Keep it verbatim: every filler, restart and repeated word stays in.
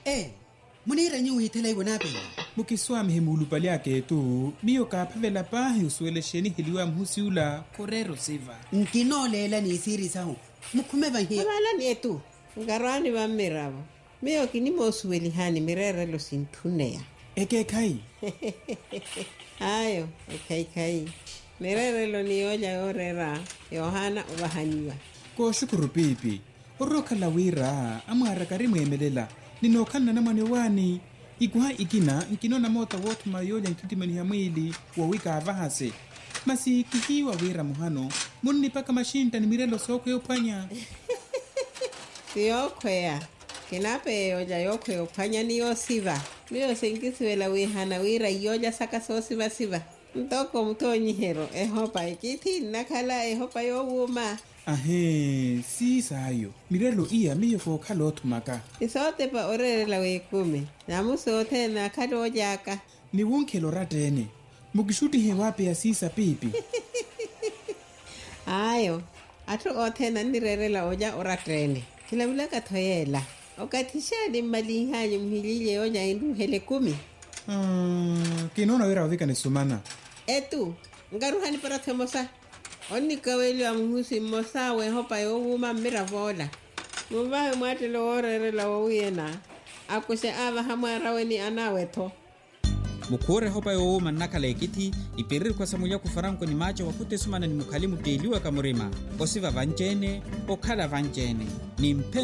Eh, munira nyu hitela ibo nape. Mukiswami hemulu pali yake tu, miyo kapavela pahi usuele sheni hiliwa mhusiula korero siva. Nkinolela ni siri sahu. Mukumeva hiyo. Wala ni etu. Ngarani wa mirabo. Miyo kinimo usueli hani mirere lo sintunea. Eke kai. Ayo, ekai kai. Mirere lo ni oja orera. Yohana ubahaniwa. Ko shukuru pipi. Oroka la wira, amara karimu emelela. Ninokana na mwane wani. Ikuha ikina, nkinona mota wotu mayoja nkitimani ya mwili, wawika avahase. Masi kihiwa wira muhano, muni paka mashinta ni mirelo soko yopanya. Siyokwea. Kinape yoja yokwe upanya ni yosiva. Miyo singisiwela wihana wira yoja saka so siva siva. Mtoko mtonyi hero, ehopa ikiti nakala ehopa yowuma. Ahe, si sayo. Mirelo iya miyo fokalo otumaka. Isote pa orere la wekume. Namusote na kado jaka. Ni wunkelo ratene. Mukishuti hewape ya sisa pipi. Ayo, atu ote na nirere la oja oratene. Kila wula katoyela. Okatisha ni mali hanyi mhilile oja indu hele kumi. Ah, kinona wira wika ni sumana. Etu, ngaruhani para temosa. Oni kaweli wa mhusi mosa we hopa yowuma miravola. Mubahe mwate lo orere la wawiyena. Akuse ava hamara weni anaweto. Mukore hopa yo manakala ekiti iperir kwa samuya kufaranko ni macho wakute sumana ni mukalimu teliwa kamurima osiva vanjene okala vanjene ni mpe